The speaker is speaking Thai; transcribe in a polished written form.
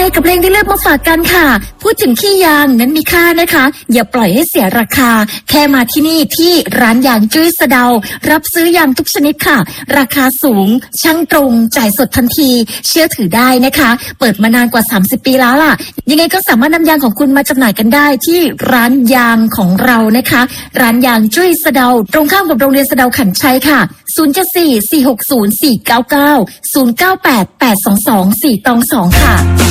กับเพลงที่เลือกมาฝากกันค่ะพูดถึงขี้ยางนั้นมีค่านะคะอย่าปล่อยให้เสียราคาแค่มาที่นี่ที่ร้านยางจุ้ยสะเดารับซื้อยางทุกชนิดค่ะราคาสูงช่างตรงจ่ายสดทันทีเชื่อถือได้นะคะเปิดมานานกว่า30ปีแล้วล่ะยังไงก็สามารถนำยางของคุณมาจำหน่ายกันได้ที่ร้านยางของเรานะคะร้านยางจุ้ยสะเดาตรงข้ามกับโรงเรียนสะเดาขันชัยค่ะ074 460 499 098 822 422ค่ะ